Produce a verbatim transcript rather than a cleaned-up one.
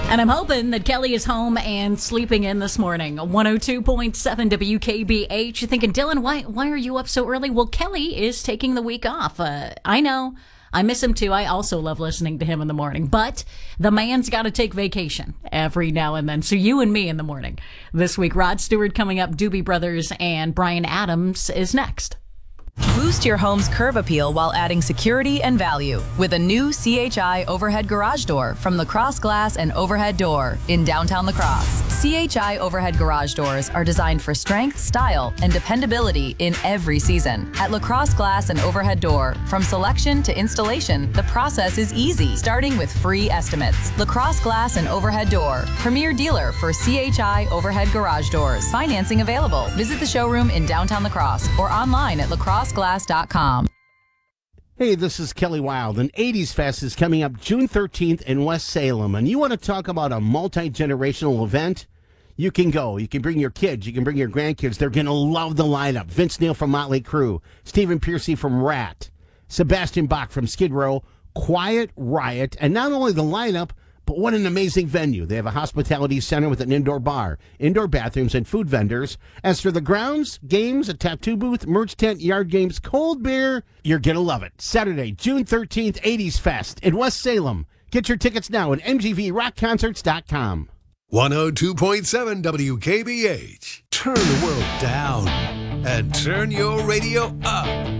And I'm hoping that Kelly is home and sleeping in this morning. one oh two point seven W K B H. You're thinking, Dylan, why why are you up so early? Well, Kelly is taking the week off. Uh, I know. I miss him too. I also love listening to him in the morning. But the man's got to take vacation every now and then. So you and me in the morning. This week, Rod Stewart coming up, Doobie Brothers, and Brian Adams is next. Boost your home's curb appeal while adding security and value with a new C H I overhead garage door from Lacrosse Glass and Overhead Door in downtown La Crosse. C H I overhead garage doors are designed for strength, style, and dependability in every season. At Lacrosse Glass and Overhead Door, from selection to installation, the process is easy, starting with free estimates. Lacrosse Glass and Overhead Door, premier dealer for C H I overhead garage doors. Financing available. Visit the showroom in downtown La Crosse or online at lacrosse glass dot com. Hey, this is Kelly Wild, and eighties Fest is coming up June thirteenth in West Salem, and you want to talk about a multi-generational event? You can go. You can bring your kids. You can bring your grandkids. They're going to love the lineup. Vince Neil from Motley Crue, Stephen Pearcy from Rat, Sebastian Bach from Skid Row, Quiet Riot, and not only the lineup, but what an amazing venue. They have a hospitality center with an indoor bar, indoor bathrooms, and food vendors. As for the grounds, games, a tattoo booth, merch tent, yard games, cold beer, you're going to love it. Saturday, June thirteenth, eighties Fest in West Salem. Get your tickets now at m g v rock concerts dot com. one oh two point seven W K B H. Turn the world down and turn your radio up.